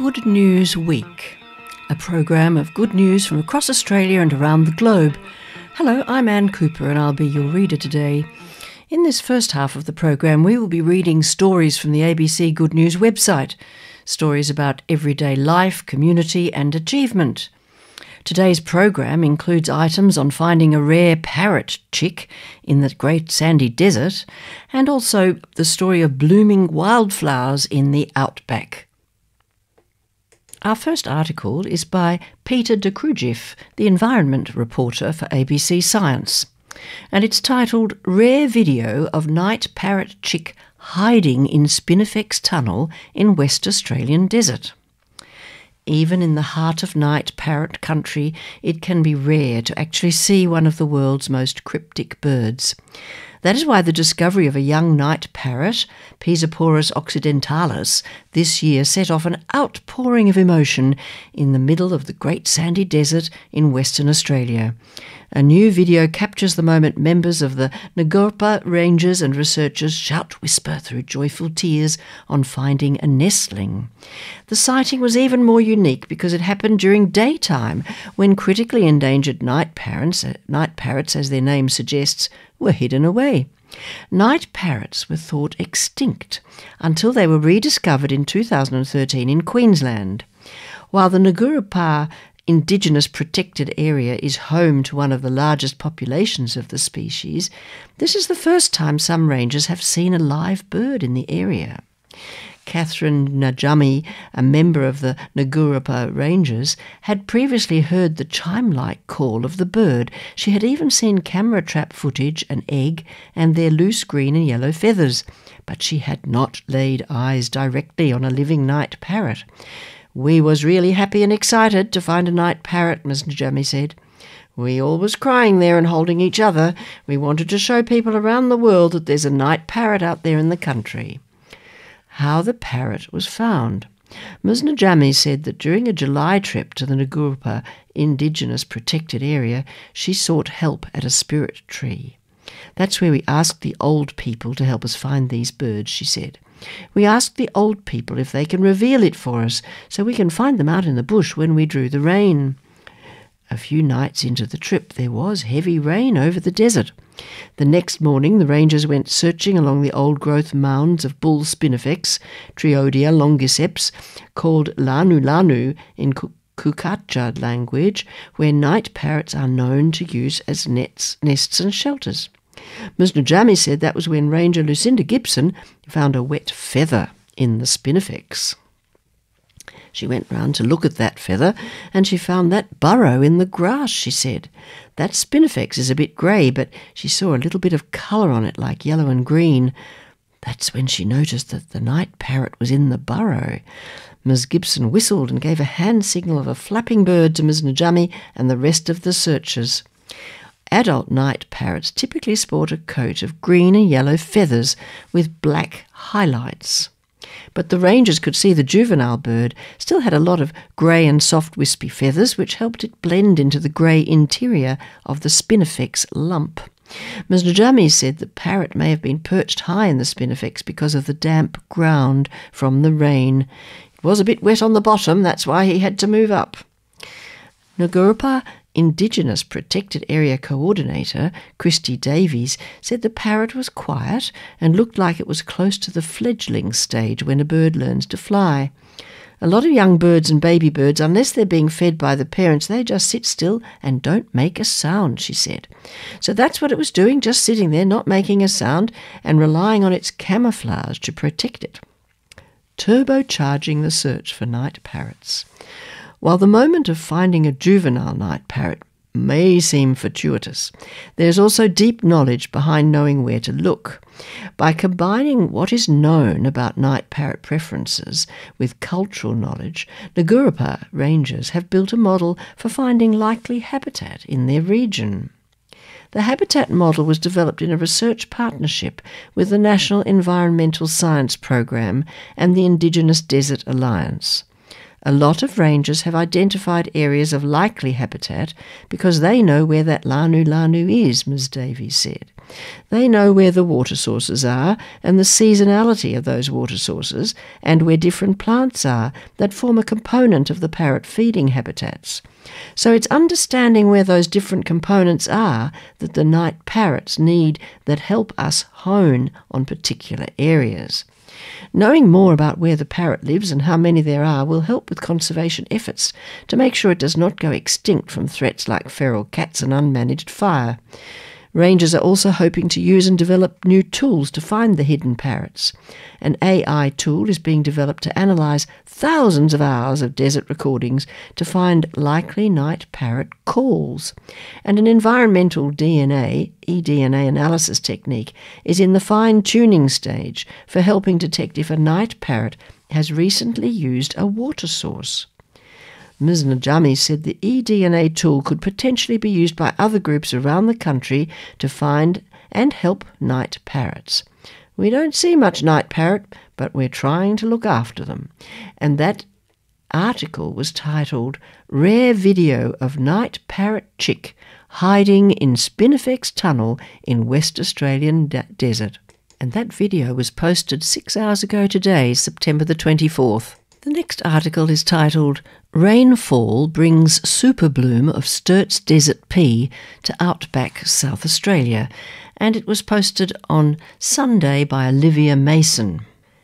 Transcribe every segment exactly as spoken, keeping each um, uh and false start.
Good News Week, a program of good news from across Australia and around the globe. Hello, I'm Anne Cooper and I'll be your reader today. In this first half of the program, we will be reading stories from the A B C Good News website, stories about everyday life, community and achievement. Today's program includes items on finding a rare parrot chick in the Great Sandy Desert and also the story of blooming wildflowers in the outback. Our first article is by Peter de Kruijff, the environment reporter for A B C Science, and it's titled Rare Video of Night Parrot Chick Hiding in Spinifex Tunnel in West Australian Desert. Even in the heart of night parrot country, it can be rare to actually see one of the world's most cryptic birds. That is why the discovery of a young night parrot, Pisoporus occidentalis, this year set off an outpouring of emotion in the middle of the Great Sandy Desert in Western Australia. A new video captures the moment members of the Ngurpa rangers and researchers shout whisper through joyful tears on finding a nestling. The sighting was even more unique because it happened during daytime, when critically endangered night parrots, night parrots, as their name suggests, were hidden away. Night parrots were thought extinct until they were rediscovered in two thousand thirteen in Queensland. While the Ngurpa Indigenous Protected Area is home to one of the largest populations of the species, this is the first time some rangers have seen a live bird in the area. Catherine Najami, a member of the Ngurpa Rangers, had previously heard the chime-like call of the bird. She had even seen camera trap footage, an egg, and their loose green and yellow feathers, but she had not laid eyes directly on a living night parrot. "We was really happy and excited to find a night parrot," Miss Najami said. "We all was crying there and holding each other. We wanted to show people around the world that there's a night parrot out there in the country." How the parrot was found. Miz Najami said that during a July trip to the Ngurpa Indigenous Protected Area, she sought help at a spirit tree. "That's where we asked the old people to help us find these birds," she said. "We asked the old people if they can reveal it for us so we can find them out in the bush when we drew the rain." A few nights into the trip, there was heavy rain over the desert. The next morning, the rangers went searching along the old-growth mounds of bull spinifex, Triodia longiceps, called Lanu Lanu in Kukacha language, where night parrots are known to use as nets, nests and shelters. Miz Najami said that was when Ranger Lucinda Gibson found a wet feather in the spinifex. She went round to look at that feather, and she found that burrow in the grass, she said. That spinifex is a bit grey, but she saw a little bit of colour on it, like yellow and green. That's when she noticed that the night parrot was in the burrow. Miz Gibson whistled and gave a hand signal of a flapping bird to Miz Najami and the rest of the searchers. Adult night parrots typically sport a coat of green and yellow feathers with black highlights. But the rangers could see the juvenile bird still had a lot of grey and soft wispy feathers, which helped it blend into the grey interior of the spinifex lump. Miz Najami said the parrot may have been perched high in the spinifex because of the damp ground from the rain. It was a bit wet on the bottom, that's why he had to move up. Ngurpa Indigenous Protected Area Coordinator, Christy Davies, said the parrot was quiet and looked like it was close to the fledgling stage when a bird learns to fly. A lot of young birds and baby birds, unless they're being fed by the parents, they just sit still and don't make a sound, she said. So that's what it was doing, just sitting there, not making a sound, and relying on its camouflage to protect it. Turbocharging the search for night parrots. While the moment of finding a juvenile night parrot may seem fortuitous, there's also deep knowledge behind knowing where to look. By combining what is known about night parrot preferences with cultural knowledge, Ngurpa rangers have built a model for finding likely habitat in their region. The habitat model was developed in a research partnership with the National Environmental Science Program and the Indigenous Desert Alliance. A lot of rangers have identified areas of likely habitat because they know where that Lanu Lanu is, Miz Davies said. They know where the water sources are and the seasonality of those water sources, and where different plants are that form a component of the parrot feeding habitats. So it's understanding where those different components are that the night parrots need that help us hone on particular areas. Knowing more about where the parrot lives and how many there are will help with conservation efforts to make sure it does not go extinct from threats like feral cats and unmanaged fire. Rangers are also hoping to use and develop new tools to find the hidden parrots. An A I tool is being developed to analyse thousands of hours of desert recordings to find likely night parrot calls. And an environmental D N A, eDNA analysis technique is in the fine-tuning stage for helping detect if a night parrot has recently used a water source. Miz Najami said the eDNA tool could potentially be used by other groups around the country to find and help night parrots. We don't see much night parrot, but we're trying to look after them. And that article was titled Rare Video of Night Parrot Chick Hiding in Spinifex Tunnel in West Australian de- Desert. And that video was posted six hours ago today, September the twenty-fourth. The next article is titled Rainfall Brings Super Bloom of Sturt's Desert Pea to Outback South Australia, and it was posted on Sunday by Olivia Mason.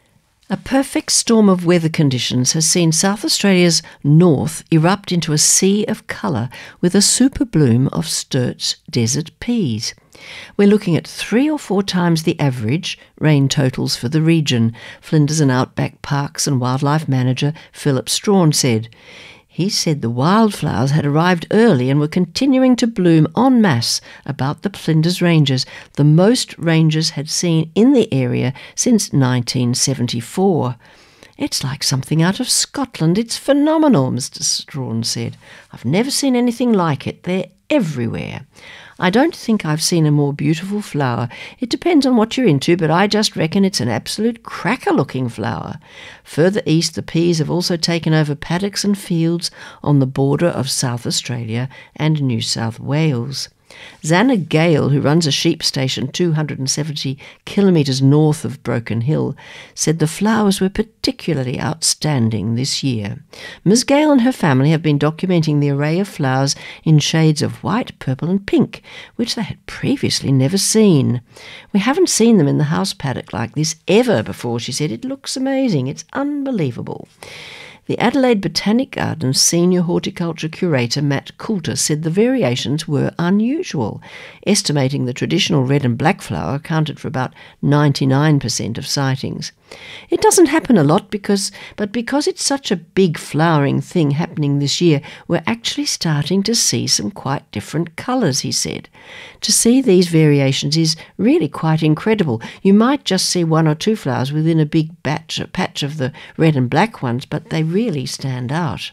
A perfect storm of weather conditions has seen South Australia's north erupt into a sea of colour with a super bloom of Sturt's desert peas. We're looking at three or four times the average rain totals for the region, Flinders and Outback Parks and Wildlife Manager Philip Strawn said. He said the wildflowers had arrived early and were continuing to bloom en masse about the Flinders Ranges, the most rangers had seen in the area since nineteen seventy-four. It's like something out of Scotland. It's phenomenal, Mister Strawn said. I've never seen anything like it. They're everywhere. I don't think I've seen a more beautiful flower. It depends on what you're into, but I just reckon it's an absolute cracker-looking flower. Further east, the peas have also taken over paddocks and fields on the border of South Australia and New South Wales. Xana Gale, who runs a sheep station two hundred seventy kilometres north of Broken Hill, said the flowers were particularly outstanding this year. Miz Gale and her family have been documenting the array of flowers in shades of white, purple and pink, which they had previously never seen. We haven't seen them in the house paddock like this ever before, she said. It looks amazing. It's unbelievable. The Adelaide Botanic Gardens senior horticulture curator Matt Coulter said the variations were unusual, estimating the traditional red and black flower accounted for about ninety-nine percent of sightings. It doesn't happen a lot, because, but because it's such a big flowering thing happening this year, we're actually starting to see some quite different colours, he said. To see these variations is really quite incredible. You might just see one or two flowers within a big batch, a patch of the red and black ones, but they really stand out.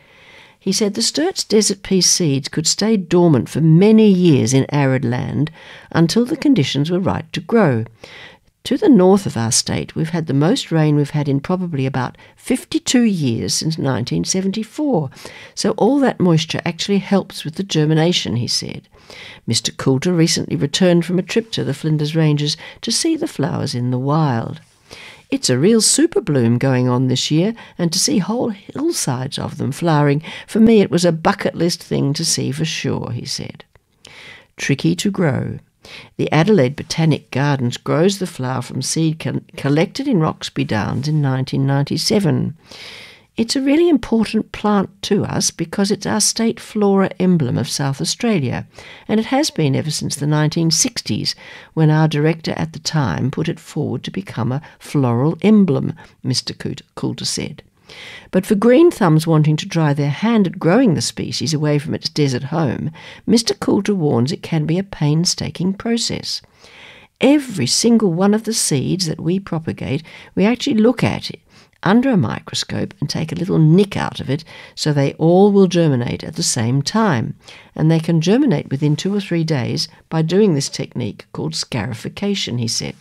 He said the Sturt's desert pea seeds could stay dormant for many years in arid land until the conditions were right to grow. To the north of our state, we've had the most rain we've had in probably about fifty-two years since nineteen seventy-four, so all that moisture actually helps with the germination, he said. Mister Coulter recently returned from a trip to the Flinders Ranges to see the flowers in the wild. It's a real super bloom going on this year, and to see whole hillsides of them flowering, for me it was a bucket list thing to see for sure, he said. Tricky to grow. The Adelaide Botanic Gardens grows the flower from seed co- collected in Roxby Downs in nineteen ninety-seven. It's a really important plant to us because it's our state flora emblem of South Australia, and it has been ever since the nineteen sixties, when our director at the time put it forward to become a floral emblem, Mister Coulter said. But for green thumbs wanting to try their hand at growing the species away from its desert home, Mister Coulter warns it can be a painstaking process. Every single one of the seeds that we propagate, we actually look at it under a microscope and take a little nick out of it so they all will germinate at the same time, and they can germinate within two or three days by doing this technique called scarification, he said.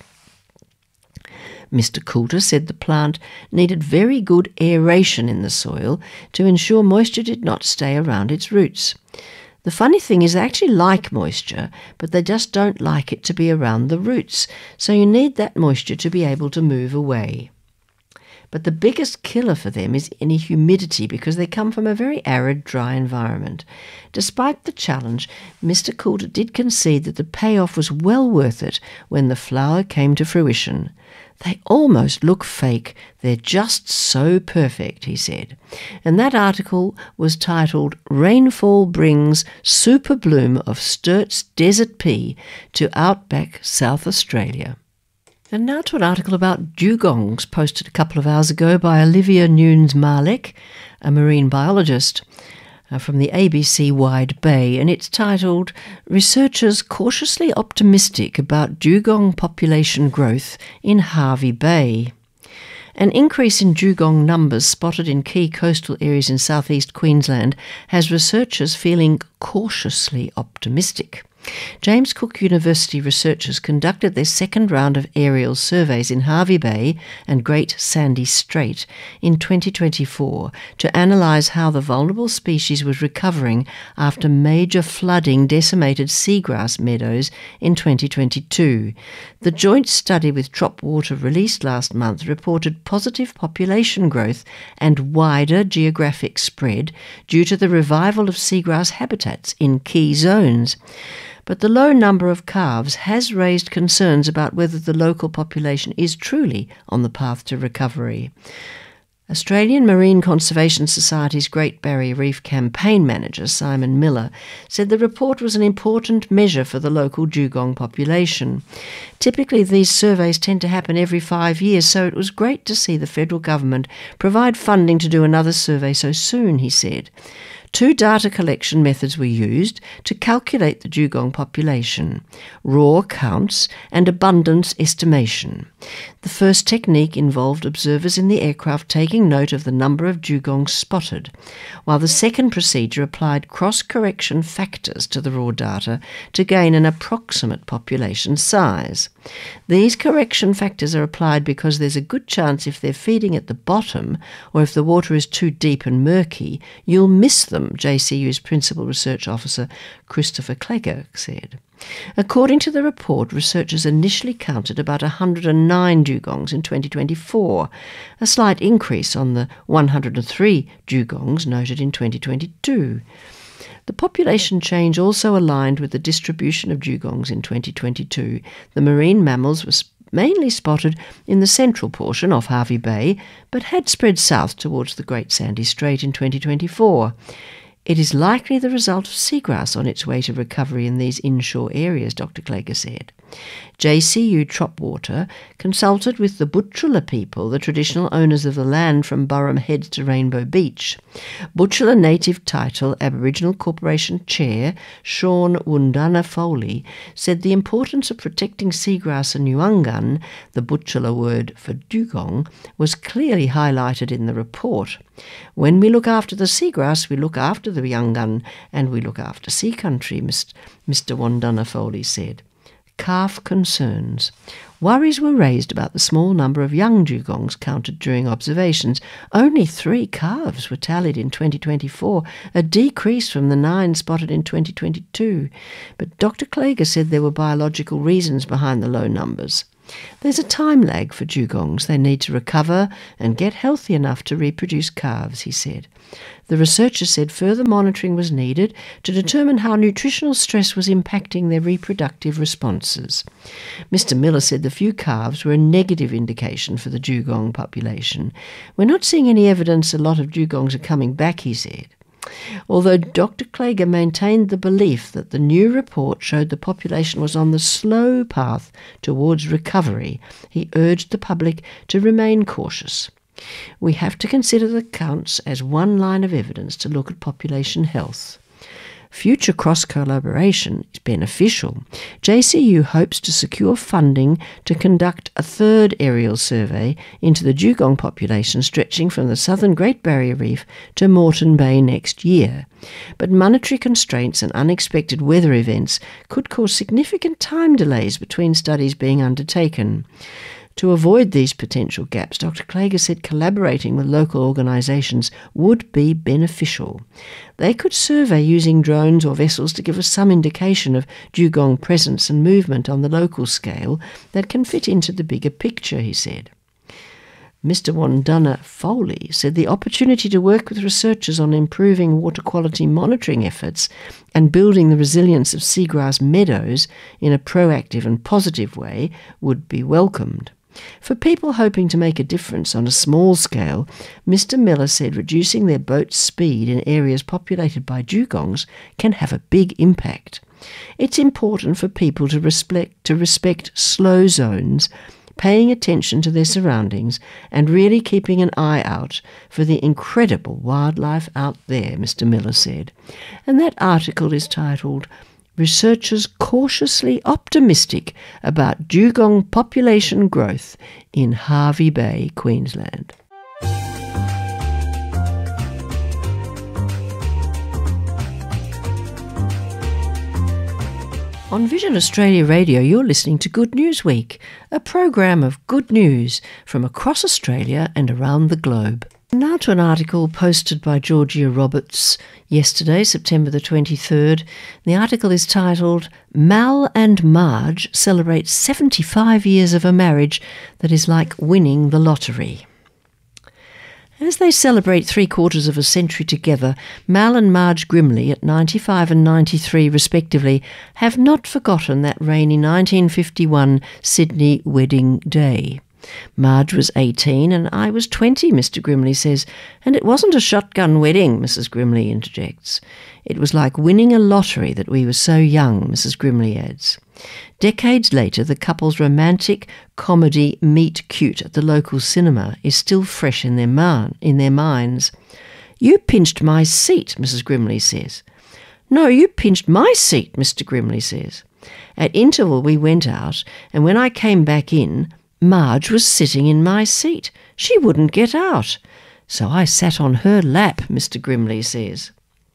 Mister Coulter said the plant needed very good aeration in the soil to ensure moisture did not stay around its roots. The funny thing is they actually like moisture, but they just don't like it to be around the roots, so you need that moisture to be able to move away. But the biggest killer for them is any humidity because they come from a very arid, dry environment. Despite the challenge, Mister Coulter did concede that the payoff was well worth it when the flower came to fruition. They almost look fake. They're just so perfect, he said. And that article was titled Rainfall Brings Super Bloom of Sturt's Desert Pea to Outback South Australia. And now to an article about dugongs posted a couple of hours ago by Olivia Nunes-Marlek, a marine biologist uh, from the A B C Wide Bay, and it's titled Researchers Cautiously Optimistic About Dugong Population Growth in Hervey Bay. An increase in dugong numbers spotted in key coastal areas in southeast Queensland has researchers feeling cautiously optimistic. James Cook University researchers conducted their second round of aerial surveys in Hervey Bay and Great Sandy Strait in twenty twenty-four to analyse how the vulnerable species was recovering after major flooding decimated seagrass meadows in twenty twenty-two. The joint study with Tropwater released last month reported positive population growth and wider geographic spread due to the revival of seagrass habitats in key zones. But the low number of calves has raised concerns about whether the local population is truly on the path to recovery. Australian Marine Conservation Society's Great Barrier Reef campaign manager, Simon Miller, said the report was an important measure for the local dugong population. Typically, these surveys tend to happen every five years, so it was great to see the federal government provide funding to do another survey so soon, he said. Two data collection methods were used to calculate the dugong population: raw counts and abundance estimation. The first technique involved observers in the aircraft taking note of the number of dugongs spotted, while the second procedure applied cross-correction factors to the raw data to gain an approximate population size. These correction factors are applied because there's a good chance if they're feeding at the bottom or if the water is too deep and murky, you'll miss them, J C U's Principal Research Officer Christopher Clegger said. According to the report, researchers initially counted about one hundred nine dugongs in twenty twenty-four, a slight increase on the one hundred three dugongs noted in twenty twenty-two. The population change also aligned with the distribution of dugongs in twenty twenty-two. The marine mammals were mainly spotted in the central portion of Hervey Bay, but had spread south towards the Great Sandy Strait in twenty twenty-four. It is likely the result of seagrass on its way to recovery in these inshore areas, Doctor Clegger said. J C U Tropwater consulted with the Butchulla people, the traditional owners of the land from Burrum Heads to Rainbow Beach. Butchulla Native Title Aboriginal Corporation Chair Sean Wundana Foley said the importance of protecting seagrass and Nyungan, the Butchulla word for dugong, was clearly highlighted in the report. When we look after the seagrass, we look after the Nyungan and we look after sea country, Mister Wundana Foley said. Calf concerns. Worries were raised about the small number of young dugongs counted during observations. Only three calves were tallied in twenty twenty-four, a decrease from the nine spotted in twenty twenty-two. But Doctor Clegger said there were biological reasons behind the low numbers. There's a time lag for dugongs. They need to recover and get healthy enough to reproduce calves, he said. The researcher said further monitoring was needed to determine how nutritional stress was impacting their reproductive responses. Mister Miller said the few calves were a negative indication for the dugong population. We're not seeing any evidence a lot of dugongs are coming back, he said. Although Doctor Clegger maintained the belief that the new report showed the population was on the slow path towards recovery, he urged the public to remain cautious. We have to consider the counts as one line of evidence to look at population health. Future cross-collaboration is beneficial. J C U hopes to secure funding to conduct a third aerial survey into the dugong population stretching from the southern Great Barrier Reef to Moreton Bay next year. But monetary constraints and unexpected weather events could cause significant time delays between studies being undertaken. To avoid these potential gaps, Doctor Klager said collaborating with local organisations would be beneficial. They could survey using drones or vessels to give us some indication of dugong presence and movement on the local scale that can fit into the bigger picture, he said. Mister Wandana Foley said the opportunity to work with researchers on improving water quality monitoring efforts and building the resilience of seagrass meadows in a proactive and positive way would be welcomed. For people hoping to make a difference on a small scale, Mister Miller said reducing their boat's speed in areas populated by dugongs can have a big impact. It's important for people to respect, to respect slow zones, paying attention to their surroundings and really keeping an eye out for the incredible wildlife out there, Mister Miller said. And that article is titled Researchers Cautiously Optimistic About Dugong Population Growth in Hervey Bay, Queensland. On Vision Australia Radio, you're listening to Good News Week, a program of good news from across Australia and around the globe. Now to an article posted by Georgia Roberts yesterday, September the twenty-third. The article is titled Mal and Marge Celebrate seventy-five years of a marriage that is like winning the lottery. As they celebrate three quarters of a century together, Mal and Marge Grimley, at ninety-five and ninety-three respectively, have not forgotten that rainy nineteen fifty-one Sydney wedding day. Marge was eighteen and I was twenty, Mister Grimley says, and it wasn't a shotgun wedding, Missus Grimley interjects. It was like winning a lottery that we were so young, Missus Grimley adds. Decades later, the couple's romantic comedy Meet Cute at the local cinema is still fresh in their, man, in their minds. You pinched my seat, Missus Grimley says. No, you pinched my seat, Mister Grimley says. At interval we went out, and when I came back in, Marge was sitting in my seat. She wouldn't get out. So I sat on her lap, Mister Grimley says.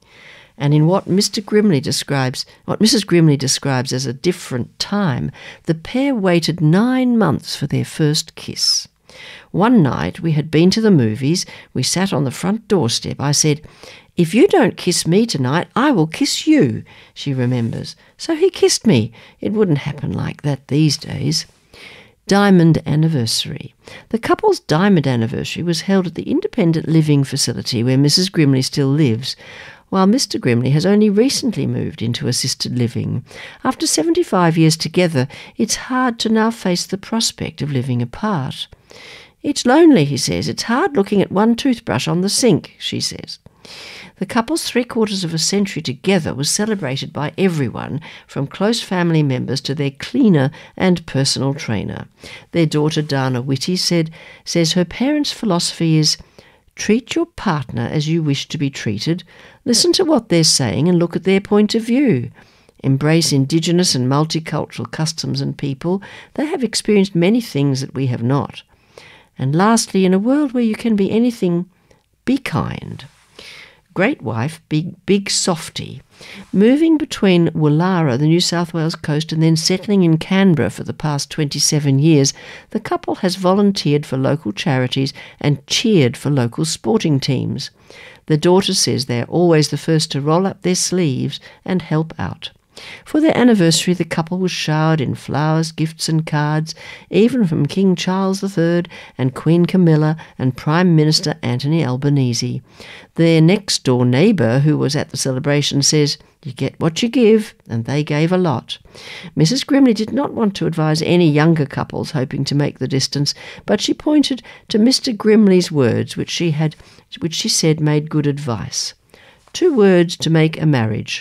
And in what Mister Grimley describes, what Missus Grimley describes as a different time, the pair waited nine months for their first kiss. One night we had been to the movies. We sat on the front doorstep. I said, "If you don't kiss me tonight, I will kiss you," she remembers. So he kissed me. It wouldn't happen like that these days. Diamond Anniversary. The couple's diamond anniversary was held at the independent living facility where Missus Grimley still lives, while Mister Grimley has only recently moved into assisted living. After seventy-five years together, it's hard to now face the prospect of living apart. It's lonely, he says. It's hard looking at one toothbrush on the sink, she says. The couple's three-quarters of a century together was celebrated by everyone, from close family members to their cleaner and personal trainer. Their daughter Dana Whitty said, says her parents' philosophy is, treat your partner as you wish to be treated, listen to what they're saying and look at their point of view. Embrace Indigenous and multicultural customs and people. They have experienced many things that we have not. And lastly, in a world where you can be anything, be kind. Great wife, Big Big Softy. Moving between Woollahra, the New South Wales coast, and then settling in Canberra for the past twenty-seven years, the couple has volunteered for local charities and cheered for local sporting teams. The daughter says they are always the first to roll up their sleeves and help out. For their anniversary, the couple was showered in flowers, gifts and cards, even from King Charles the Third and Queen Camilla and Prime Minister Anthony Albanese. Their next-door neighbour, who was at the celebration, says, "You get what you give," and they gave a lot. Missus Grimley did not want to advise any younger couples hoping to make the distance, but she pointed to Mister Grimley's words, which she had, which she said made good advice. Two words to make a marriage.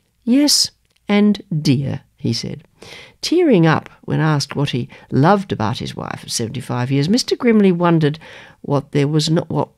Yes and dear, he said. Tearing up when asked what he loved about his wife of seventy-five years, Mister Grimley wondered what there was not what